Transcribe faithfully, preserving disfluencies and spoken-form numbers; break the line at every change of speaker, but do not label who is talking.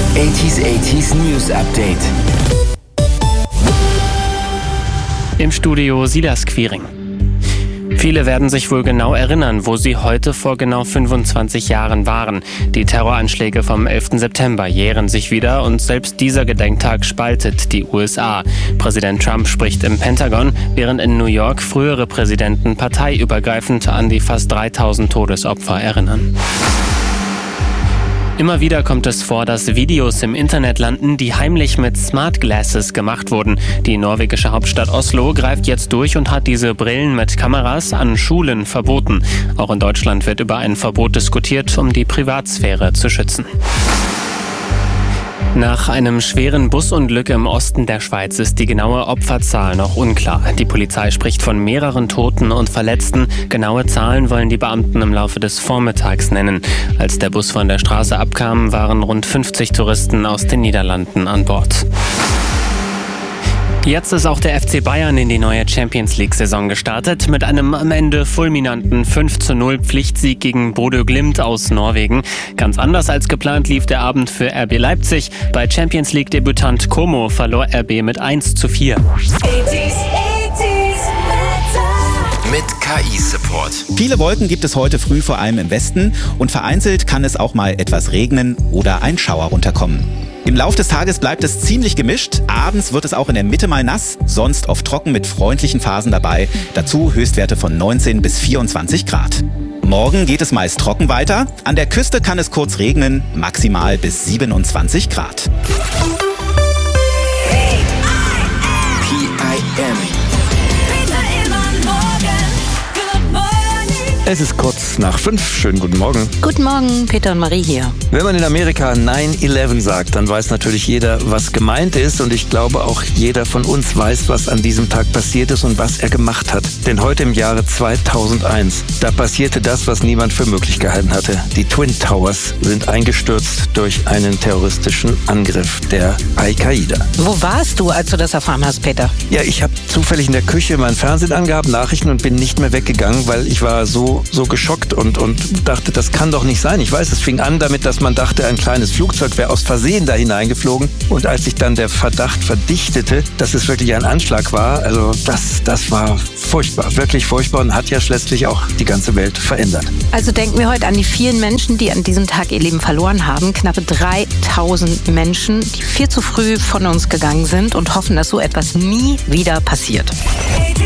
achtziger achtziger News Update.
Im Studio Silas Quiring. Viele werden sich wohl genau erinnern, wo sie heute vor genau fünfundzwanzig Jahren waren. Die Terroranschläge vom elften September jähren sich wieder und selbst dieser Gedenktag spaltet die U S A. Präsident Trump spricht im Pentagon, während in New York frühere Präsidenten parteiübergreifend an die fast dreitausend Todesopfer erinnern. Immer wieder kommt es vor, dass Videos im Internet landen, die heimlich mit Smart Glasses gemacht wurden. Die norwegische Hauptstadt Oslo greift jetzt durch und hat diese Brillen mit Kameras an Schulen verboten. Auch in Deutschland wird über ein Verbot diskutiert, um die Privatsphäre zu schützen. Nach einem schweren Busunglück im Osten der Schweiz ist die genaue Opferzahl noch unklar. Die Polizei spricht von mehreren Toten und Verletzten. Genaue Zahlen wollen die Beamten im Laufe des Vormittags nennen. Als der Bus von der Straße abkam, waren rund fünfzig Touristen aus den Niederlanden an Bord. Jetzt ist auch der F C Bayern in die neue Champions-League-Saison gestartet mit einem am Ende fulminanten fünf zu null Pflichtsieg gegen Bodø Glimt aus Norwegen. Ganz anders als geplant lief der Abend für R B Leipzig. Bei Champions-League-Debütant Como verlor R B mit eins zu vier.
Mit K I-Support.
Viele Wolken gibt es heute früh vor allem im Westen und vereinzelt kann es auch mal etwas regnen oder ein Schauer runterkommen. Im Lauf des Tages bleibt es ziemlich gemischt. Abends wird es auch in der Mitte mal nass, sonst oft trocken mit freundlichen Phasen dabei. Dazu Höchstwerte von neunzehn bis vierundzwanzig Grad. Morgen geht es meist trocken weiter. An der Küste kann es kurz regnen, maximal bis siebenundzwanzig Grad.
P I M.
Es ist kurz nach fünf. Schönen guten Morgen.
Guten Morgen, Peter und Marie hier.
Wenn man in Amerika nine eleven sagt, dann weiß natürlich jeder, was gemeint ist. Und ich glaube, auch jeder von uns weiß, was an diesem Tag passiert ist und was er gemacht hat. Denn heute im Jahre zweitausendeins, da passierte das, was niemand für möglich gehalten hatte. Die Twin Towers sind eingestürzt durch einen terroristischen Angriff der Al-Qaida.
Wo warst du, als du das erfahren hast, Peter?
Ja, ich habe zufällig in der Küche mein Fernsehen angehabt, Nachrichten, und bin nicht mehr weggegangen, weil ich war so so geschockt und, und dachte, das kann doch nicht sein. Ich weiß, es fing an damit, dass man dachte, ein kleines Flugzeug wäre aus Versehen da hineingeflogen. Und als sich dann der Verdacht verdichtete, dass es wirklich ein Anschlag war, also das, das war furchtbar, wirklich furchtbar und hat ja schließlich auch die ganze Welt verändert.
Also denken wir heute an die vielen Menschen, die an diesem Tag ihr Leben verloren haben. Knappe dreitausend Menschen, die viel zu früh von uns gegangen sind und hoffen, dass so etwas nie wieder passiert.